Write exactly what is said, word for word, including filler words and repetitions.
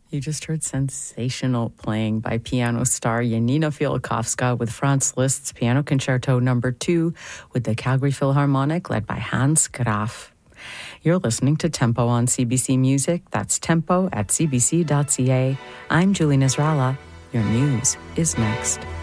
You just heard Sensational playing by piano star Janina Fialkowska with Franz Liszt's Piano Concerto Number Two with the Calgary Philharmonic led by Hans Graf. You're listening to Tempo on C B C Music. That's tempo at c b c dot c a. I'm Julie Nasrallah. Your news is next.